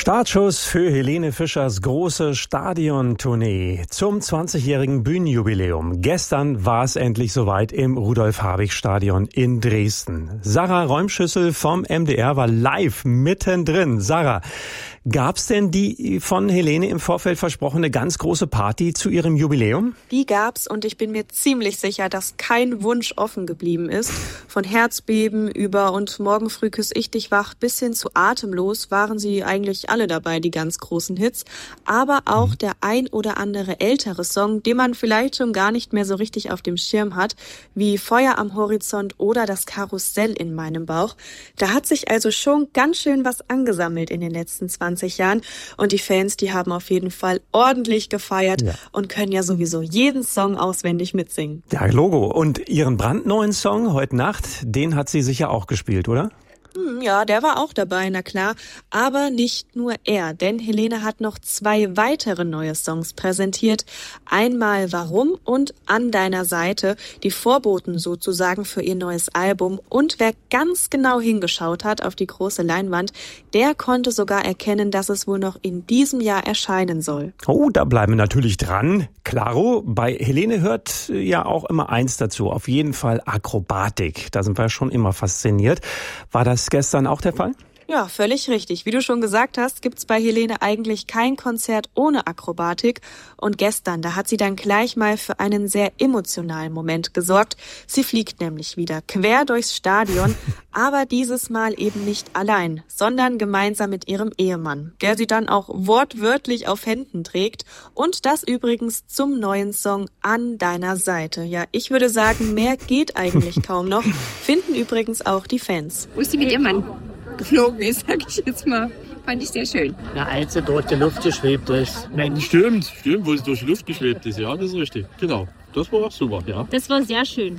Startschuss für Helene Fischers große Stadiontournee zum 20-jährigen Bühnenjubiläum. Gestern war es endlich soweit im Rudolf-Habich-Stadion in Dresden. Sarah Räumschüssel vom MDR war live mittendrin. Sarah, gab's denn die von Helene im Vorfeld versprochene ganz große Party zu ihrem Jubiläum? Die gab's und ich bin mir ziemlich sicher, dass kein Wunsch offen geblieben ist. Von Herzbeben über und morgen früh küss ich dich wach bis hin zu Atemlos waren sie eigentlich alle dabei, die ganz großen Hits. Aber auch der ein oder andere ältere Song, den man vielleicht schon gar nicht mehr so richtig auf dem Schirm hat, wie Feuer am Horizont oder das Karussell in meinem Bauch. Da hat sich also schon ganz schön was angesammelt in den letzten 20 Jahren. Und die Fans, die haben auf jeden Fall ordentlich gefeiert und können ja sowieso jeden Song auswendig mitsingen. Ja, Logo. Und ihren brandneuen Song heute Nacht, den hat sie sicher auch gespielt, oder? Ja, der war auch dabei, na klar. Aber nicht nur er, denn Helene hat noch 2 weitere neue Songs präsentiert. Einmal Warum und An deiner Seite, die Vorboten sozusagen für ihr neues Album. Und wer ganz genau hingeschaut hat auf die große Leinwand, der konnte sogar erkennen, dass es wohl noch in diesem Jahr erscheinen soll. Oh, da bleiben wir natürlich dran. Klaro, bei Helene hört ja auch immer eins dazu, auf jeden Fall Akrobatik. Da sind wir schon immer fasziniert. War das gestern auch der Fall? Ja, völlig richtig. Wie du schon gesagt hast, gibt's bei Helene eigentlich kein Konzert ohne Akrobatik. Und gestern, da hat sie dann gleich mal für einen sehr emotionalen Moment gesorgt. Sie fliegt nämlich wieder quer durchs Stadion, aber dieses Mal eben nicht allein, sondern gemeinsam mit ihrem Ehemann, der sie dann auch wortwörtlich auf Händen trägt. Und das übrigens zum neuen Song An deiner Seite. Ja, ich würde sagen, mehr geht eigentlich kaum noch. Finden übrigens auch die Fans. Wo ist die mit ihrem Mann geflogen ist, sag ich jetzt mal. Fand ich sehr schön. Na, als sie durch die Luft geschwebt ist. Stimmt, wo sie durch die Luft geschwebt ist, ja, das ist richtig. Genau, das war auch super, ja. Das war sehr schön.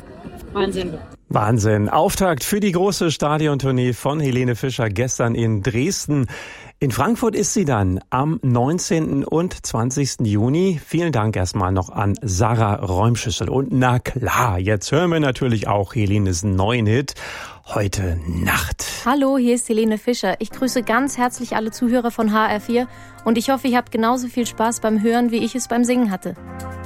Wahnsinn. Auftakt für die große Stadiontournee von Helene Fischer gestern in Dresden. In Frankfurt ist sie dann am 19. und 20. Juni. Vielen Dank erstmal noch an Sarah Räumschüssel. Und na klar, jetzt hören wir natürlich auch Helenes neuen Hit Heute Nacht. Hallo, hier ist Helene Fischer. Ich grüße ganz herzlich alle Zuhörer von HR4 und ich hoffe, ihr habt genauso viel Spaß beim Hören, wie ich es beim Singen hatte.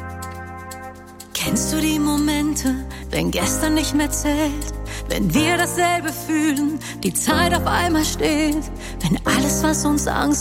Kennst du die Momente, wenn gestern nicht mehr zählt? Wenn wir dasselbe fühlen, die Zeit auf einmal steht? Wenn alles, was uns Angst